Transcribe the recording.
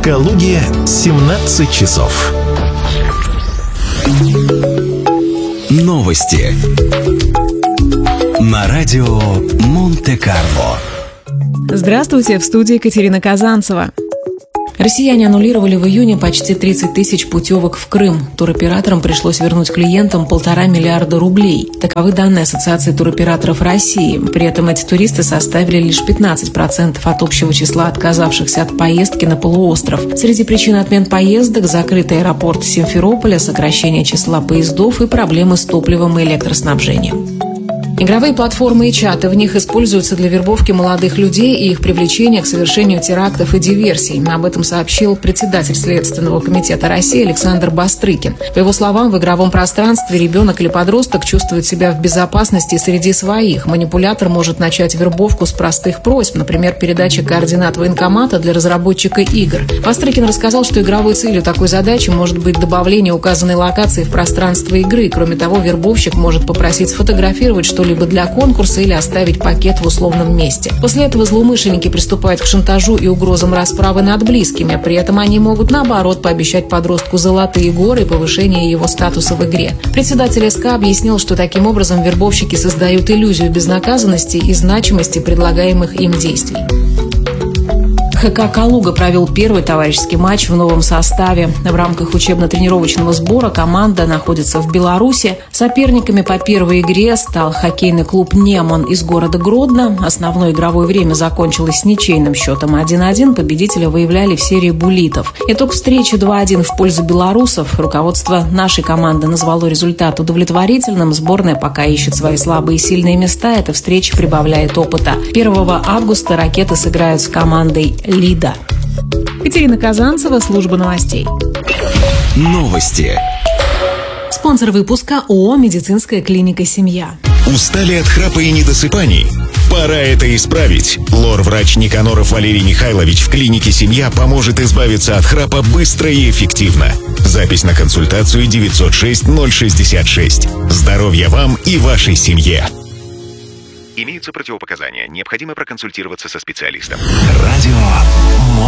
Калуге 17 часов. Новости на радио Монте-Карло. Здравствуйте, в студии Екатерина Казанцева. Россияне аннулировали в июне почти 30 тысяч путевок в Крым. Туроператорам пришлось вернуть клиентам 1,5 миллиарда рублей. Таковы данные Ассоциации туроператоров России. При этом эти туристы составили лишь 15% от общего числа отказавшихся от поездки на полуостров. Среди причин отмен поездок – закрытый аэропорт Симферополя, сокращение числа поездов и проблемы с топливом и электроснабжением. Игровые платформы и чаты в них используются для вербовки молодых людей и их привлечения к совершению терактов и диверсий. Об этом сообщил председатель Следственного комитета России Александр Бастрыкин. По его словам, в игровом пространстве ребенок или подросток чувствует себя в безопасности среди своих. Манипулятор может начать вербовку с простых просьб, например, передача координат военкомата для разработчика игр. Бастрыкин рассказал, что игровой целью такой задачи может быть добавление указанной локации в пространство игры. Кроме того, вербовщик может попросить сфотографировать что-либо для конкурса или оставить пакет в условном месте. После этого злоумышленники приступают к шантажу и угрозам расправы над близкими. При этом они могут, наоборот, пообещать подростку золотые горы и повышение его статуса в игре. Председатель СК объяснил, что таким образом вербовщики создают иллюзию безнаказанности и значимости предлагаемых им действий. ХК «Калуга» провел первый товарищеский матч в новом составе. В рамках учебно-тренировочного сбора команда находится в Беларуси. Соперниками по первой игре стал хоккейный клуб «Неман» из города Гродно. Основное игровое время закончилось с ничейным счетом 1-1. Победителя выявляли в серии буллитов. Итог встречи 2-1 в пользу белорусов. Руководство нашей команды назвало результат удовлетворительным. Сборная пока ищет свои слабые и сильные места. Эта встреча прибавляет опыта. 1 августа «Ракеты» сыграют с командой «Лида». Екатерина Казанцева, служба новостей. Новости. Спонсор выпуска ООО «Медицинская клиника Семья». Устали от храпа и недосыпаний? Пора это исправить. Лор-врач Никаноров Валерий Михайлович в клинике «Семья» поможет избавиться от храпа быстро и эффективно. Запись на консультацию 906-066. Здоровья вам и вашей семье. Имеются противопоказания. Необходимо проконсультироваться со специалистом. Радио